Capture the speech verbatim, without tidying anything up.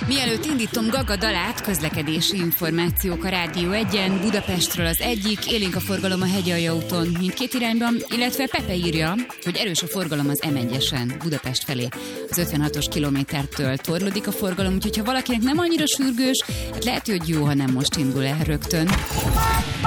Mielőtt indítom Gaga dalát, közlekedési információk a Rádió egyen, Budapestről az egyik, élénk a forgalom a Hegyalja úton mindkét irányban, illetve Pepe írja, hogy erős a forgalom az em egyesen Budapest felé. Az ötvenhatos kilométertől torlódik a forgalom, úgyhogy ha valakinek nem annyira sürgős, hát lehet, hogy jó, ha nem most indul el rögtön.